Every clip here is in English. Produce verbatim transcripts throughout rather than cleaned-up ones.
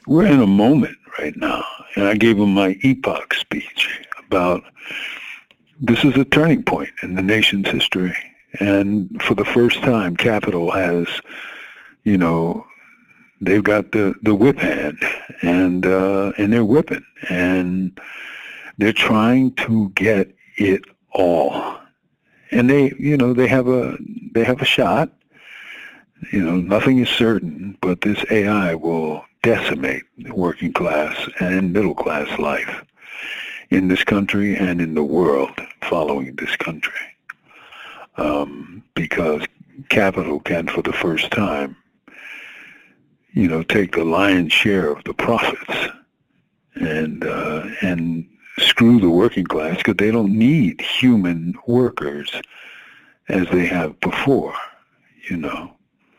we're in a moment right now. And I gave him my epoch speech about this is a turning point in the nation's history. And for the first time, Capitol has, you know, they've got the, the whip hand, and uh, and they're whipping, and they're trying to get it all. And they, you know, they have a they have a shot. You know, nothing is certain, but this A I will decimate the working class and middle class life in this country and in the world following this country. Um, because Capitol can, for the first time, you know, take the lion's share of the profits and uh, and screw the working class, because they don't need human workers as they have before, you know.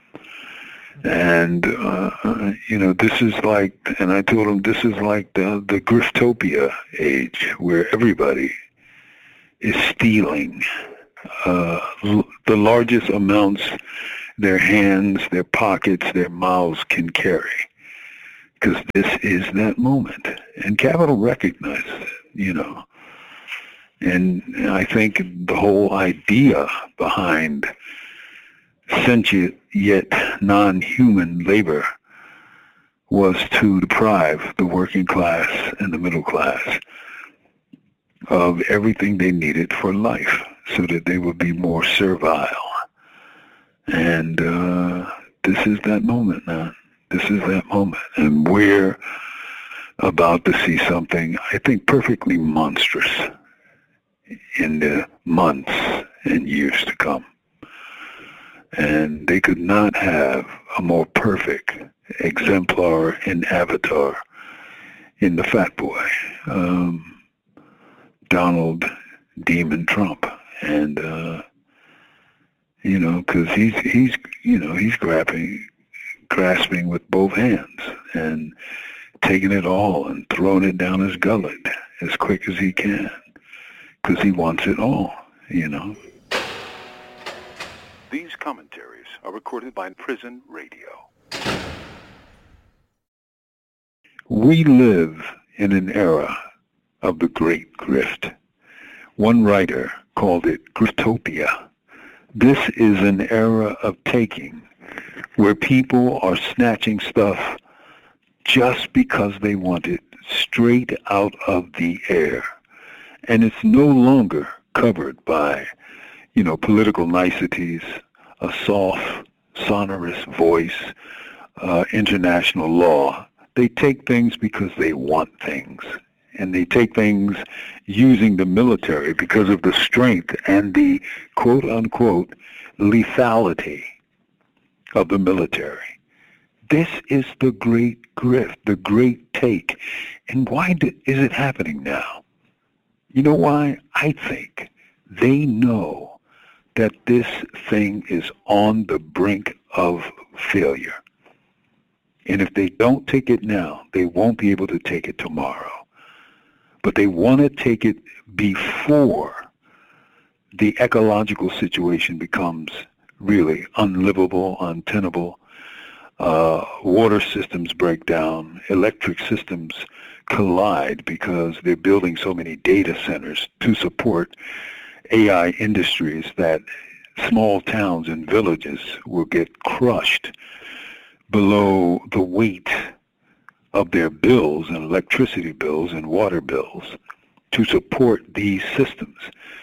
And, uh, you know, this is like, and I told him this is like the, the Griftopia age, where everybody is stealing uh, l- the largest amounts their hands, their pockets, their mouths can carry. Because this is that moment. And Capitol recognizes it, you know. And I think the whole idea behind sentient yet non-human labor was to deprive the working class and the middle class of everything they needed for life, so that they would be more servile. And uh, this is that moment now. This is that moment. And we're about to see something, I think, perfectly monstrous in the months and years to come. And they could not have a more perfect exemplar and avatar in the fat boy, um, Donald Demon Trump. And, uh, you know, because he's, he's, you know, he's grabbing, grasping with both hands and taking it all and throwing it down his gullet as quick as he can, because he wants it all, you know. These commentaries are recorded by Prison Radio. We live in an era of the Great Grift. One writer called it Griftopia. This is an era of taking, where people are snatching stuff just because they want it, straight out of the air. And it's no longer covered by, you know, political niceties, a soft, sonorous voice, uh, international law. They take things because they want things. And they take things using the military because of the strength and the quote-unquote lethality of the military. This is the great grift, the great take. And why do, is it happening now? You know why? I think they know that this thing is on the brink of failure. And if they don't take it now, they won't be able to take it tomorrow. But they want to take it before the ecological situation becomes really unlivable, untenable. Uh, water systems break down, electric systems collide because they're building so many data centers to support A I industries that small towns and villages will get crushed below the weight of their bills and electricity bills and water bills to support these systems.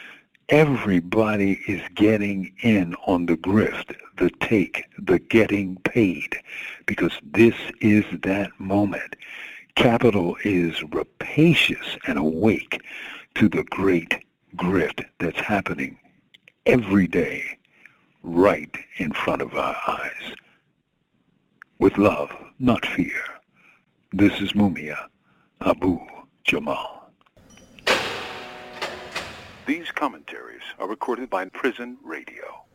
Everybody is getting in on the grift, the take, the getting paid, because this is that moment. Capitol is rapacious and awake to the great grift that's happening every day right in front of our eyes. With love, not fear. This is Mumia Abu Jamal. These commentaries are recorded by Prison Radio.